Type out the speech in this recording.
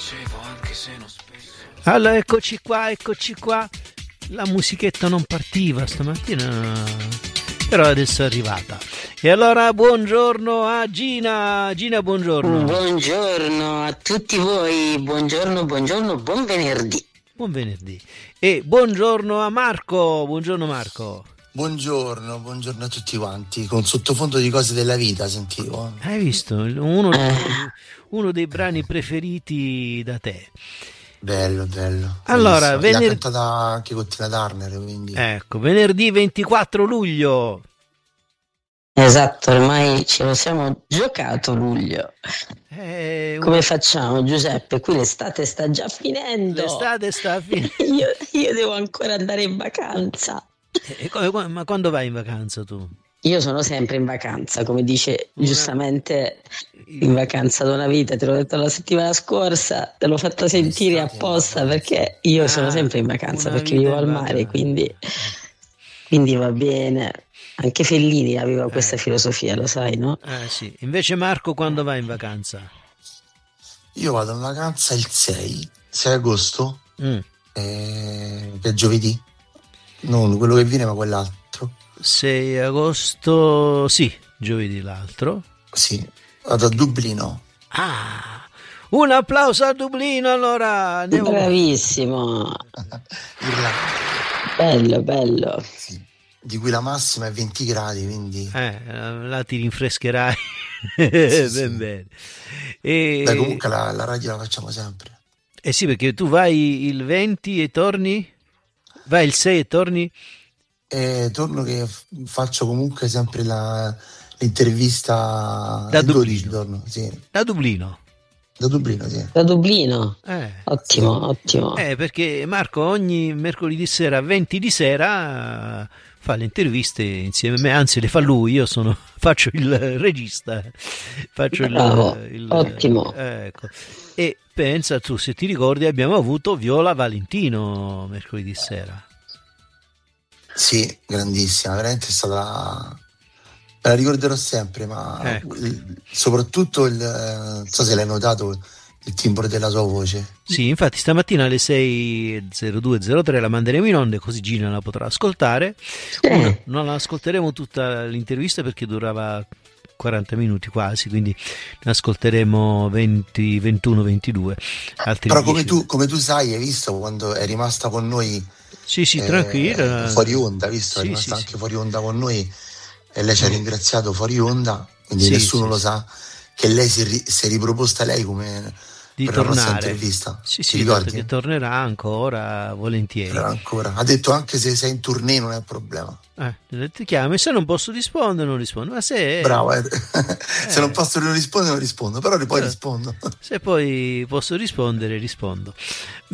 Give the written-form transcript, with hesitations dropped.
Allora, eccoci qua. La musichetta non partiva stamattina, però adesso è arrivata. E allora, buongiorno a Gina. Gina, buongiorno. Buongiorno a tutti voi, buongiorno, buon venerdì. Buon venerdì. E buongiorno a Marco. Buongiorno Marco. Buongiorno a tutti quanti, con sottofondo di cose della vita sentivo. Hai visto? Uno dei brani preferiti da te. Bello. Allora, l'ha cantata anche con Tina Turner, quindi. Ecco, venerdì 24 luglio. Esatto, ormai ce lo siamo giocato luglio. Come facciamo, Giuseppe? Qui l'estate sta già finendo. L'estate sta finendo. Io devo ancora andare in vacanza. Ma quando vai in vacanza tu? Io sono sempre in vacanza, come dice giustamente, in vacanza da una vita, te l'ho detto la settimana scorsa, te l'ho fatta sentire apposta perché io sono sempre in vacanza perché vivo al mare, quindi va bene. Anche Fellini aveva questa filosofia, lo sai, no? Sì. Invece Marco quando vai in vacanza? Io vado in vacanza il 6 agosto, che è giovedì, non quello che viene ma quell'altro. 6 agosto, sì, giovedì l'altro. Sì, vado a Dublino. Un applauso a Dublino, allora. Andiamo. Bravissimo. Irlanda. Bello. Sì. Di cui la massima è 20 gradi, quindi. Là ti rinfrescherai. Sì. Bene. Beh, comunque la radio la facciamo sempre. Sì, perché tu vai il 20 e torni? Vai il 6 e torni? Torno che faccio comunque sempre l'intervista da il Dublino. 12 torno, sì. Da Dublino. Da Dublino, sì. Da Dublino? Ottimo. Perché Marco ogni mercoledì sera 20 di sera fa le interviste insieme a me, anzi le fa lui, io faccio il regista. Bravo, ottimo. Ecco. E pensa tu, se ti ricordi abbiamo avuto Viola Valentino mercoledì sera. Sì, grandissima, veramente è stata. Me la ricorderò sempre, ma soprattutto non so se l'hai notato, il timbro della sua voce. Sì, infatti stamattina alle 6:02:03 la manderemo in onda, così Gina la potrà ascoltare. Non la ascolteremo tutta l'intervista perché durava 40 minuti quasi, quindi ne ascolteremo 20, 21, 22. Però come tu sai, hai visto quando è rimasta con noi. Sì, tranquilla. Fuori onda, visto? È rimasta anche fuori onda con noi e lei ci ha ringraziato fuori onda, quindi nessuno lo sa che lei si è riproposta lei come di per tornare. La nostra intervista. Sì, ricordi? Che tornerà ancora volentieri. Ancora. Ha detto anche se sei in tournée non è un problema. Ti chiami, se non posso rispondere non rispondo, ma se bravo, se non posso rispondere non rispondo, però poi rispondo. Se poi posso rispondere rispondo.